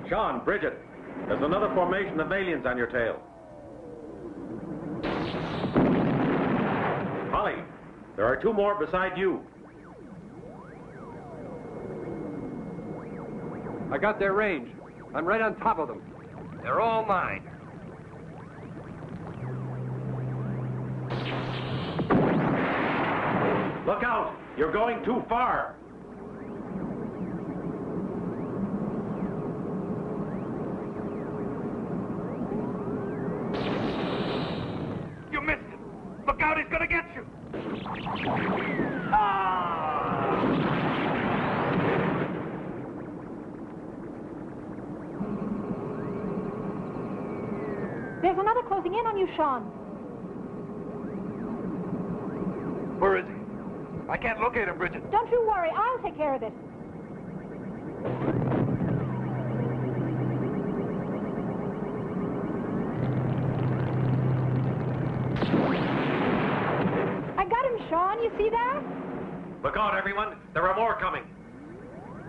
Sean, Bridget, there's another formation of aliens on your tail. Holly, there are 2 more beside you. I got their range. I'm right on top of them. They're all mine. Look out! You're going too far! You missed it! Look out, he's gonna get you! Ah! There's another closing in on you, Sean. Where is he? I can't locate him, Bridget. Don't you worry. I'll take care of it. I got him, Sean. You see that? Look out, everyone! There are more coming!